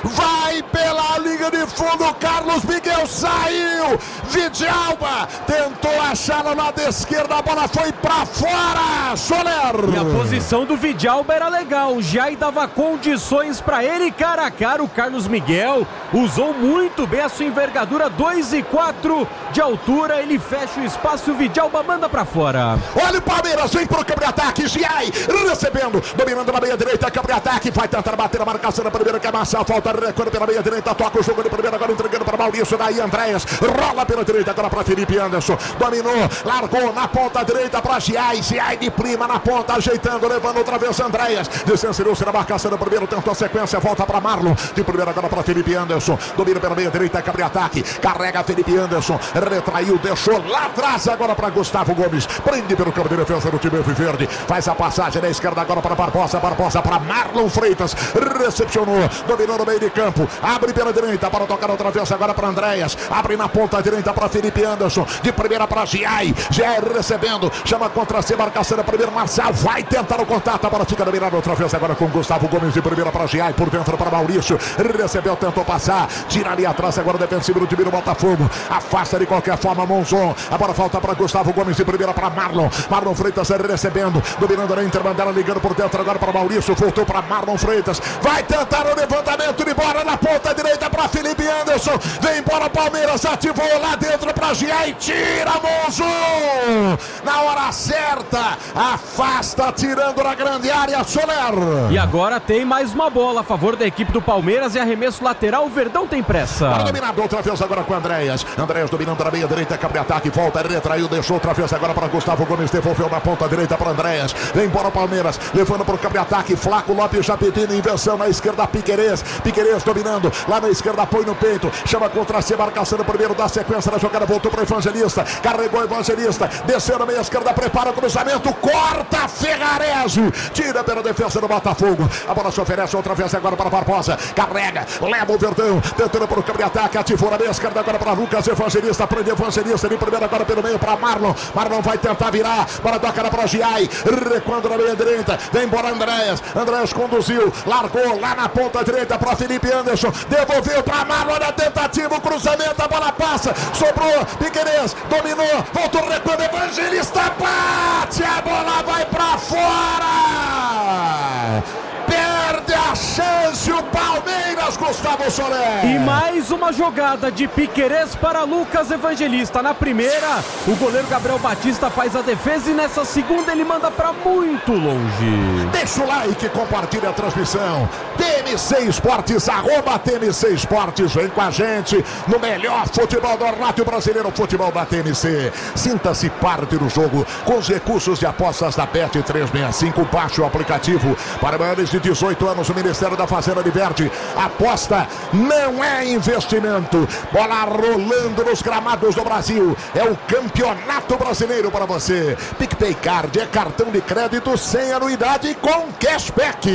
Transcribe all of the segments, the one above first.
vai pela linha de fundo, Carlos Miguel saiu, Vidalba tentou achar no lado esquerdo, a bola foi pra fora, Soler. E a posição do Vidalba era legal, já dava condições pra ele, cara a cara, o Carlos Miguel usou muito bem a sua envergadura, 2,4 de altura, ele fecha o espaço, o Vidalba manda pra fora. Olha o Palmeiras, vem pro campo de ataque, Giai recebendo, dominando na meia direita, campo de ataque, vai tentar bater a marcação na primeira, que é Marçal, falta recuo pela meia direita, toca o jogo de primeira, agora entregando para Maurício, daí Andréas, rola pela direita, agora para Felipe Anderson, dominou, largou na ponta direita para Giai de prima na ponta, ajeitando, levando outra vez Andréas, desceu-se na marcação no primeiro, tentou a sequência, volta para Marlon, de primeira agora para Felipe Anderson, domina pela meia direita, campo de ataque, carrega Felipe Anderson, retraiu, deixou lá atrás, agora para Gustavo Gomes, prende pelo campo de defesa do time verde, faz a passagem na esquerda agora para Barbosa para Marlon Freitas, recepcionou, dominou no meio de campo, abre pela direita para tocar outra vez agora para Andréas, abre na ponta direita para Felipe Anderson, de primeira para Giai recebendo, chama contra si, marcação da primeira, Marçal vai tentar o contato, a bola fica dominada outra vez agora com Gustavo Gomes, de primeira para Giai, por dentro para Maurício, recebeu, tentou passar, tira ali atrás agora o defensivo do time do Botafogo, afasta de qualquer forma Monzon, a bola falta para Gustavo Gomes, de primeira para Marlon Freitas recebendo, dominando na intermandela, ligando por dentro agora para Maurício, voltou para Marlon Freitas, vai tentar o levantamento de bola na ponta direita para Felipe Anderson, vem embora Palmeiras, ativou lá dentro para Giai, tira Monzon, na hora certa, afasta, tirando na grande área, Soler. E agora tem mais uma bola a favor da equipe do Palmeiras e arremesso lateral, o Verdão tem pressa. Para dominado outra vez agora com Andréas dominando na meia direita, campo de ataque, volta, retraiu, deixou outra vez agora para Gustavo Gomes, devolveu na ponta direita para Andréas, vem embora o Palmeiras, levando para o campo de ataque, Flaco Lopes já pedindo inversão na esquerda, Piquerez dominando, lá na esquerda, põe no peito, chama contra si, marcação no primeiro, dá sequência na jogada, voltou para o Evangelista, carregou o Evangelista, desceu na meia esquerda, prepara o cruzamento, corta Ferrarese, tira pela defesa do Botafogo, a bola se oferece outra vez agora para Barbosa, carrega, leva o Verdão, tentando para o campo de ataque, ativou na meia esquerda agora para Lucas Evangelista, prende Evangelista, de primeiro agora pelo meio para Marlon vai tentar virar, bola toca para Giai, recuando na meia direita, vem embora Andréas conduziu, largou lá na ponta direita para Felipe Anderson, devolveu para Marlon na tentativa, o cruzamento, a bola passa, sobrou, Piquerez, dominou, voltou recuando, Evangelista bate, a bola vai para fora, perde a chance o Palmeiras, Gustavo Soler. E mais uma jogada de Piquerez para Lucas Evangelista. Na primeira, o goleiro Gabriel Batista faz a defesa e nessa segunda ele manda para muito longe. Deixa o like, compartilha a transmissão. TMC Esportes, @TMC Esportes, vem com a gente no melhor futebol do ornato brasileiro, futebol da TMC. Sinta-se parte do jogo com os recursos de apostas da Bet365, baixe o aplicativo. Para maiores de 18 anos, o Ministério da Fazenda diverte. Aposta não é investimento. Bola rolando nos gramados do Brasil. É o Campeonato Brasileiro para você. PicPay Card é cartão de crédito sem anuidade e com cashback.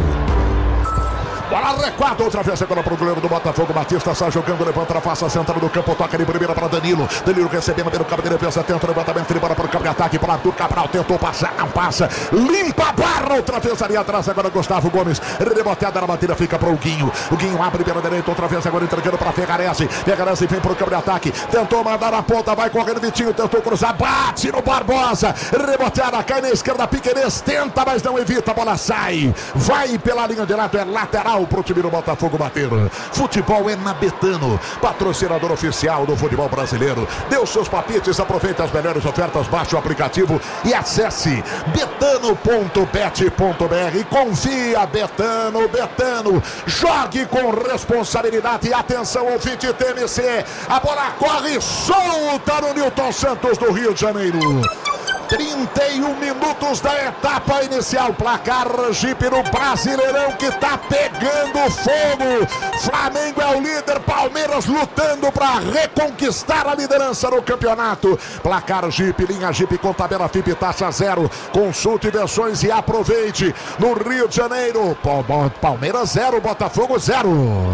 Bola recuada outra vez agora para o goleiro do Botafogo, Batista sai jogando, levanta a face central do campo, toca de primeira para Danilo recebendo pelo campo de defesa, tenta o levantamento, ele bora para o campo de ataque, para Arthur Cabral, tentou passar, não passa, limpa a barra, outra vez ali atrás agora Gustavo Gomes, reboteada na batida, fica para o Guinho abre pela direita, outra vez agora entregando para Ferrarese vem para o campo de ataque, tentou mandar na ponta, vai correndo Vitinho, tentou cruzar, bate no Barbosa, reboteada, cai na esquerda, Piquerez tenta, mas não evita, a bola sai, vai pela linha de lado, é lateral pro time do Botafogo bater. Futebol é na Betano, patrocinador oficial do futebol brasileiro. Dê os seus palpites, aproveite as melhores ofertas, baixe o aplicativo e acesse betano.bet.br. Confia, Betano, jogue com responsabilidade. Atenção, ouvinte TMC, a bola corre solta no Newton Santos do Rio de Janeiro. 31 minutos da etapa inicial, placar Jeep no Brasileirão que tá pegando fogo. Flamengo é o líder, Palmeiras lutando para reconquistar a liderança no campeonato. Placar Jeep, linha Jeep com tabela FIP, taxa zero. Consulte versões e aproveite. No Rio de Janeiro, Palmeiras 0, Botafogo 0.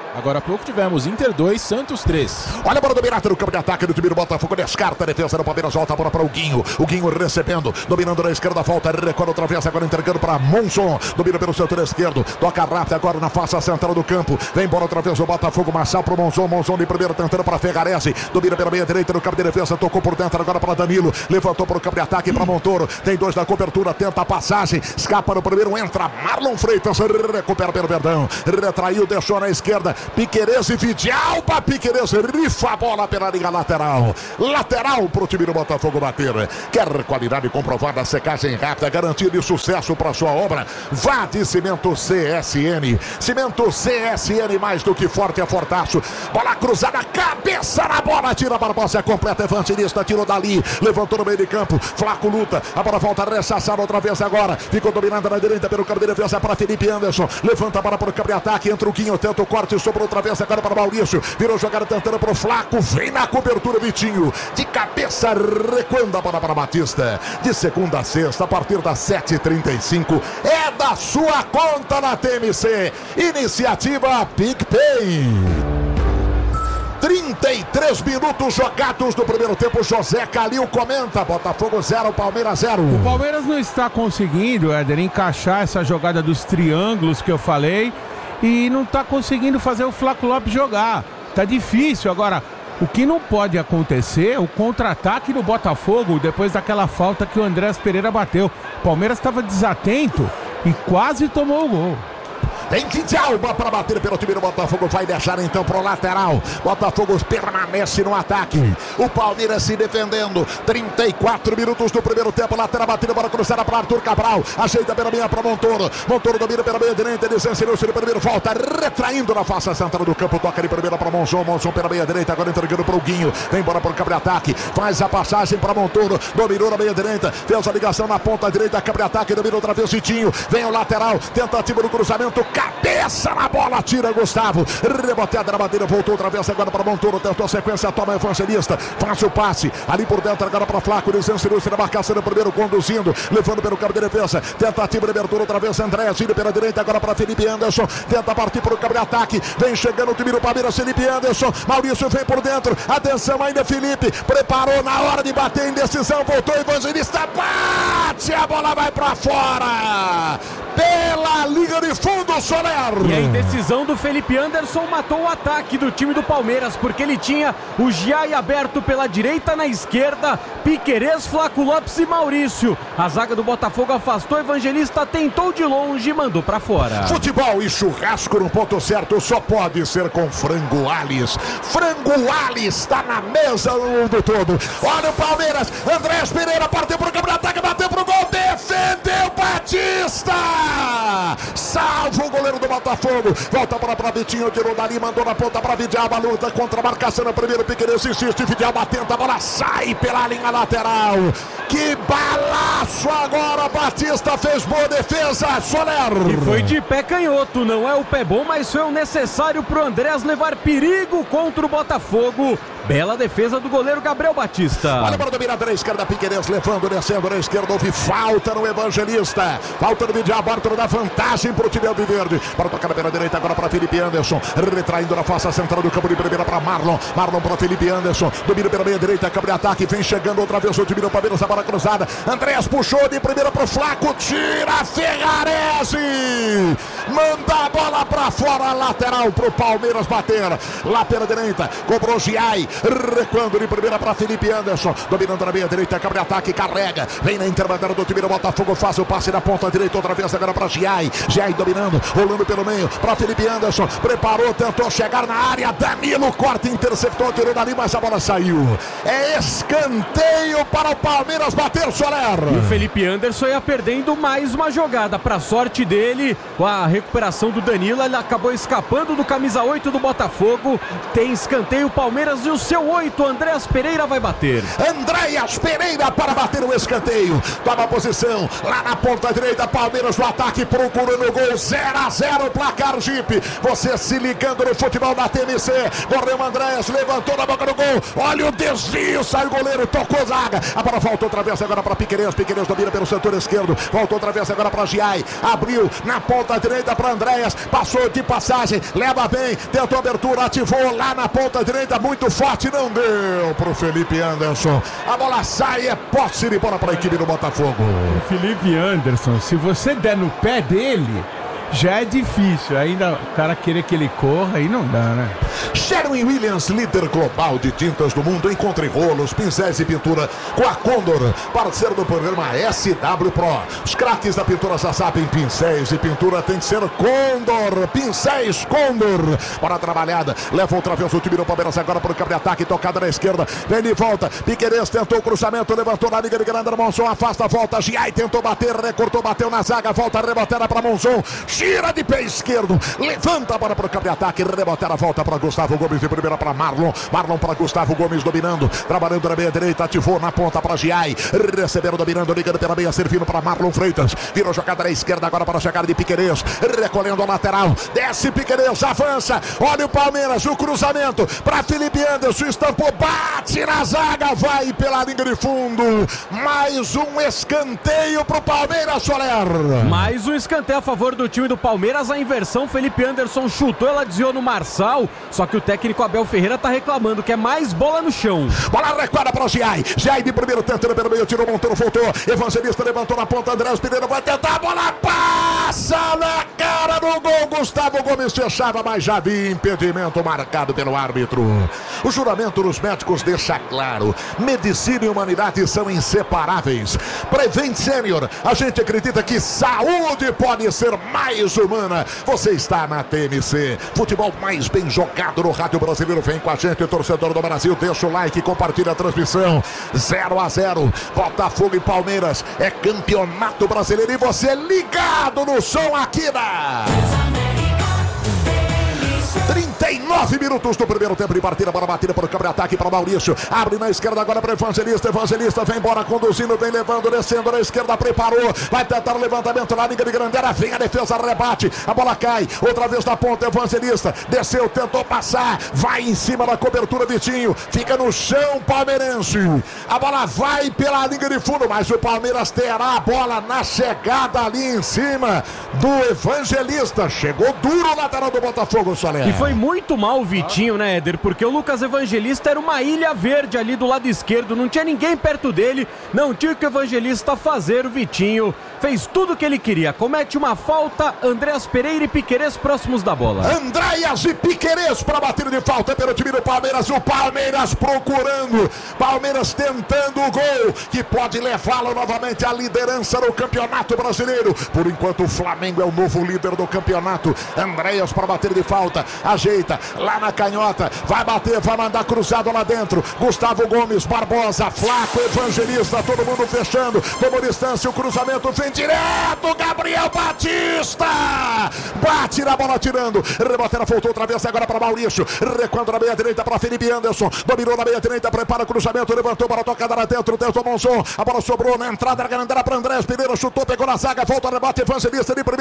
Agora há pouco tivemos Inter 2, Santos 3. Olha a bola dominada no campo de ataque do time do Botafogo. Descarta a defesa do Palmeiras. Volta a bola para o Guinho. O Guinho recebendo. Dominando na esquerda. Volta. Recuando outra vez. Agora entregando para Monson. Domina pelo setor esquerdo. Toca rápido agora na face central do campo. Vem embora outra vez o Botafogo. Marçal para o Monson. Monson de primeiro tentando para Ferrarese. Domina pela meia direita no campo de defesa. Tocou por dentro agora para Danilo. Levantou para o campo de ataque para Montoro. Tem dois na cobertura. Tenta a passagem. Escapa no primeiro. Entra Marlon Freitas. Recupera pelo Verdão. Retraiu. Deixou na esquerda. Piquerez e Vidial para Piquerez, rifa a bola pela linha lateral. Lateral para o time do Botafogo bater. Quer qualidade comprovada, secagem rápida, garantia de sucesso para sua obra? Vá de Cimento CSN. Cimento CSN, mais do que forte, é fortaço. Bola cruzada, cabeça na bola, tira a Barbosa, completa, evangelista, tirou dali, levantou no meio de campo, Flaco luta, a bola volta rechaçada outra vez agora, ficou dominada na direita pelo campo de defesa para Felipe Anderson, levanta a bola para o campo de ataque, entra o Guinho, tenta o corte, sobrou outra vez agora para Maurício, virou jogada tentando para o Flaco, vem na cobertura Vitinho, de cabeça recuando a bola para Batista, de segunda a sexta, a partir das 7h35, é da sua conta na TMC, iniciativa PicPay. 33 minutos jogados no primeiro tempo. José Calil comenta: Botafogo 0, Palmeiras 0. O Palmeiras não está conseguindo, Éder, encaixar essa jogada dos triângulos que eu falei e não está conseguindo fazer o Flaco Lopes jogar. Tá difícil. Agora, o que não pode acontecer é o contra-ataque do Botafogo depois daquela falta que o Andrés Pereira bateu. O Palmeiras estava desatento e quase tomou o gol. Tem Vidalba para bater pelo time do Botafogo. Vai deixar então pro lateral. Botafogo permanece no ataque. O Palmeiras se defendendo. 34 minutos do primeiro tempo. Lateral batida, bola cruzada para Arthur Cabral. Ajeita pela meia para Montoro. Montoro domina pela meia direita. Ele sensibilizou de primeiro. Volta retraindo na face central do campo. Toca de primeira para Monson. Monson pela meia direita. Agora entregando para o Guinho. Vem embora para o campo de ataque. Faz a passagem para Montoro. Dominou na meia direita. Fez a ligação na ponta direita. Campo de ataque. Dominou outra vez Vitinho. Vem o lateral. Tentativa do cruzamento. Cabeça na bola, tira Gustavo, reboteada na bandeira, voltou outra vez agora para Montoro, tentou a sequência, toma Evangelista, faz o passe, ali por dentro agora para Flaco, desensinou-se na marcação do primeiro, conduzindo, levando pelo campo de defesa, tentativa de abertura outra vez, André, gira pela direita agora para Felipe Anderson, tenta partir para o campo de ataque, vem chegando o time do Palmeiras, Felipe Anderson, Maurício vem por dentro, atenção ainda Felipe, preparou na hora de bater, indecisão, voltou Evangelista, bate, a bola vai para fora, pela linha de fundo, Soler. E a indecisão do Felipe Anderson matou o ataque do time do Palmeiras, porque ele tinha o Giai aberto pela direita, na esquerda, Piquerez, Flaco Lopes e Maurício. A zaga do Botafogo afastou, Evangelista tentou de longe e mandou pra fora. Futebol e churrasco no ponto certo só pode ser com Frango Alis. Frango Alis está na mesa no mundo todo. Olha o Palmeiras, Andrés Pereira partiu pro campo de ataque, bateu pro gol, defendeu Batista! Salva o goleiro do Botafogo, volta para Vitinho, tirou dali, mandou na ponta para Vidalba, luta contra a marcação no primeiro, Piquerez insiste, Vidalba tenta, a bola sai pela linha lateral, que balaço agora, Batista fez boa defesa, Soler. E foi de pé canhoto, não é o pé bom, mas foi o necessário pro Andrés levar perigo contra o Botafogo. Bela defesa do goleiro Gabriel Batista. Olha para dominar na esquerda, Piquerez levando, descendo na esquerda, houve falta no Evangelista, falta no Vidalba, Arthur dá vantagem pro time alviverde, para tocar pela direita agora para Felipe Anderson, retraindo na face central do campo de primeira para Marlon para Felipe Anderson, domina pela meia direita, campo de ataque, vem chegando outra vez o time do Palmeiras, a bola cruzada, Andrés puxou de primeira pro Flaco, tira Ferrarese, manda a bola para fora, lateral pro Palmeiras bater, lá pela direita, cobrou Giai, recuando de primeira para Felipe Anderson, dominando na meia direita, campo de ataque, carrega, vem na intermediária do time do Botafogo, faz o passe na ponta direita, outra vez agora para Giai dominando, rolando pelo meio, para Felipe Anderson, preparou, tentou chegar na área, Danilo corta, interceptou, tirou dali, mas a bola saiu, é escanteio para o Palmeiras bater, Soler. E o Felipe Anderson ia perdendo mais uma jogada, para sorte dele, a recuperação do Danilo, ele acabou escapando do camisa 8 do Botafogo, tem escanteio, Palmeiras e o seu 8, Andrés Pereira vai bater. Andréas Pereira para bater o escanteio, toma a posição, lá na ponta direita, Palmeiras no ataque, procurando o gol, 0-0 placar Jeep, você se ligando no futebol da TMC, correu Andrés, levantou na boca do gol, olha o desvio, sai o goleiro, tocou zaga, a bola volta outra vez agora para Piquerez domina pelo setor esquerdo, voltou outra vez agora para Giai, abriu na ponta direita para Andrés, passou de passagem, leva bem, tentou abertura, ativou lá na ponta direita, muito forte, não deu pro Felipe Anderson. A bola sai, é posse de bola para a equipe do Botafogo. O Felipe Anderson, se você der no pé dele, já é difícil, ainda o cara querer que ele corra, aí não dá, né? Sherwin Williams, líder global de tintas do mundo. Encontre rolos, pincéis e pintura com a Condor, parceiro do programa SW Pro. Os craques da pintura já sabem, pincéis e pintura tem que ser Condor. Pincéis Condor. Para a trabalhada, leva outra vez o time do Palmeiras agora para o campo de ataque, tocada na esquerda, vem de volta, Piquerez tentou o cruzamento, levantou na liga de Grande Monzon, afasta, volta, Giai tentou bater, recortou, bateu na zaga, volta, reboteira para Monzon, gira de pé esquerdo, levanta a bola para o campo de ataque, reboteira, volta para Gustavo Gomes, de primeira para Marlon para Gustavo Gomes, dominando, trabalhando na meia direita, ativou na ponta para Giai, recebendo, dominando, ligando pela meia, servindo para Marlon Freitas, virou jogada na esquerda agora para a chegada de Piquerez, recolhendo a lateral, desce Piquerez, avança, olha o Palmeiras, o cruzamento para Felipe Anderson, estampou, bate na zaga, vai pela linha de fundo, mais um escanteio pro Palmeiras, Soler. Mais um escanteio a favor do time do Palmeiras, a inversão, Felipe Anderson chutou, ela desviou no Marçal, só que o técnico Abel Ferreira tá reclamando que é mais bola no chão. Bola recuada para o Giai, Giai de primeiro, tentando pelo meio, tirou, Monteiro voltou, Evangelista levantou na ponta, Andrés Pereira vai tentar, a bola passa na cara do gol, Gustavo Gomes fechava, mas já havia impedimento marcado pelo árbitro. O juramento dos médicos deixa claro, medicina e humanidade são inseparáveis. Prevent Senior, a gente acredita que saúde pode ser mais humana. Você está na TMC, futebol mais bem jogado no rádio brasileiro. Vem com a gente, torcedor do Brasil, deixa o like, compartilha a transmissão. 0-0, Botafogo e Palmeiras, é campeonato brasileiro e você ligado no som aqui da 39 minutos do primeiro tempo de partida, para batida para o campo de ataque para Maurício, abre na esquerda agora para Evangelista, Evangelista vem embora conduzindo, vem levando, descendo na esquerda, preparou, vai tentar o levantamento na liga de Grandera, vem a defesa, rebate, a bola cai, outra vez na ponta, Evangelista, desceu, tentou passar, vai em cima da cobertura, Vitinho, fica no chão, palmeirense, a bola vai pela linha de fundo, mas o Palmeiras terá a bola na chegada ali em cima do Evangelista, chegou duro o lateral do Botafogo, Soler. E foi muito mal o Vitinho, né, Éder? Porque o Lucas Evangelista era uma ilha verde ali do lado esquerdo, não tinha ninguém perto dele, não tinha o que o Evangelista fazer, o Vitinho fez tudo o que ele queria, comete uma falta, Andrés Pereira e Piquerez próximos da bola. Andréas e Piquerez para bater de falta pelo time do Palmeiras, o Palmeiras procurando, Palmeiras tentando o gol, que pode levá-lo novamente à liderança no Campeonato Brasileiro, por enquanto o Flamengo é o novo líder do campeonato. Andréas para bater de falta, ajeita, lá na canhota, vai bater, vai mandar cruzado lá dentro, Gustavo Gomes, Barbosa, Flaco, Evangelista, todo mundo fechando, tomou distância, o cruzamento vem direto, Gabriel Batista, bate na bola tirando, reboteira, voltou outra vez agora para Maurício, recuando na meia direita para Felipe Anderson, dominou na meia direita, prepara o cruzamento, levantou para a tocada lá dentro, Monzon, a bola sobrou na entrada da Grandera para Andrés Pereira, chutou, pegou na zaga, volta, rebate, Evangelista de primeira.